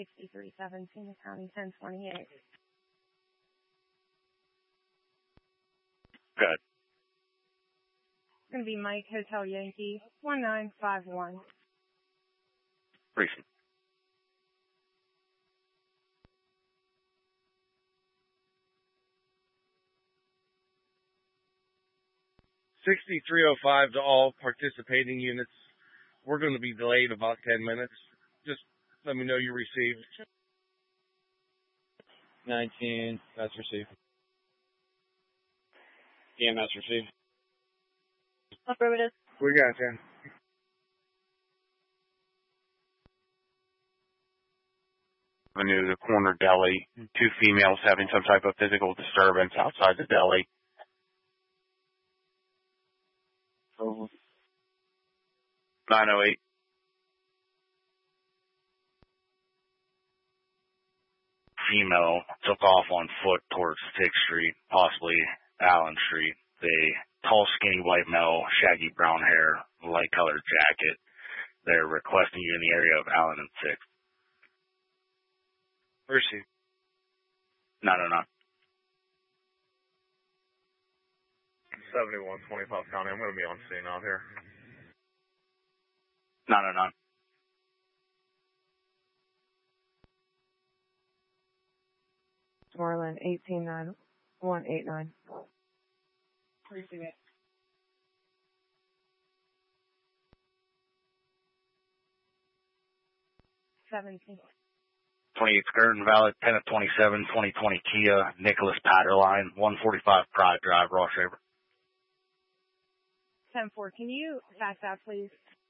6317 County 1028. Good. It's going to be Mike Hotel Yankee 1951. Recent. $63.05 to all participating units. We're going to be delayed about 10 minutes. Just let me know you received. 19, that's received. EMS received. Affirmative. We got you. Avenue, the corner deli. 2 females having some type of physical disturbance outside the deli. Over. 908. Female took off on foot towards 6th Street, possibly Allen Street. Tall, skinny white male, shaggy brown hair, light colored jacket. They're requesting you in the area of Allen and 6th. Receive. 909. 7125 County. I'm going to be on scene out here. 909. Marlin 18989. Receive it. 17. 28 Skirting Valley, 10 of 27, 2020 Kia, Nicholas Patterline, 145 Pride Drive, Ross Shaver. 10-4. Can you fax that, please?